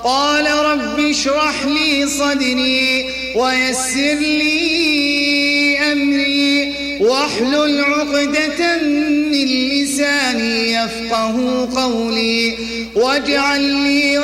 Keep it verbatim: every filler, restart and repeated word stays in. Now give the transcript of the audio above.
قال رب اشرح لي صدري ويسر لي أمري واحلل عقدة من لساني يفقه قولي واجعل لي